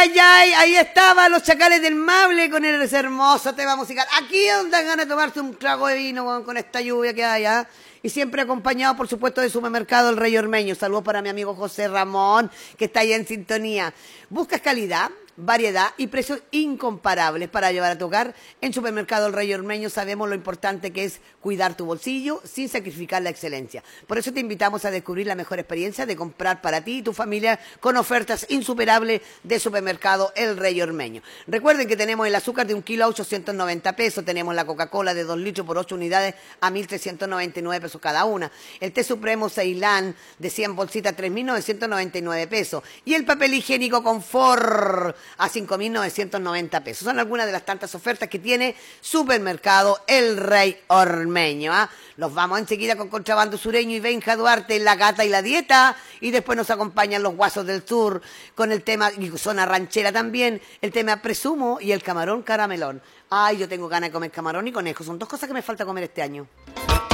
ay, ay, ahí estaban los Chacales del Maule con ese hermoso tema musical. Aquí es donde dan ganas de tomarse un trago de vino con esta lluvia que hay, ¿ah? Y siempre acompañado, por supuesto, de Supermercado El Rey Ormeño. Saludos para mi amigo José Ramón, que está ahí en sintonía. ¿Buscas calidad, variedad y precios incomparables para llevar a tu hogar? En Supermercado El Rey Ormeño sabemos lo importante que es cuidar tu bolsillo sin sacrificar la excelencia. Por eso te invitamos a descubrir la mejor experiencia de comprar para ti y tu familia con ofertas insuperables de Supermercado El Rey Ormeño. Recuerden que tenemos el azúcar de 1 kilo a 890 pesos, tenemos la Coca-Cola de 2 litros por 8 unidades a 1.399 pesos cada una, el té supremo Ceilán de 100 bolsitas 3.999 pesos y el papel higiénico Confort a 5.990 pesos. Son algunas de las tantas ofertas que tiene Supermercado El Rey Ormeño, ¿ah? Los vamos enseguida con Contrabando Sureño y Benja Duarte, La Gata y la Dieta, y después nos acompañan los Guasos del Sur con el tema, y zona ranchera también, el tema Presumo y el camarón caramelón. Ay, yo tengo ganas de comer camarón y conejo, son dos cosas que me falta comer este año.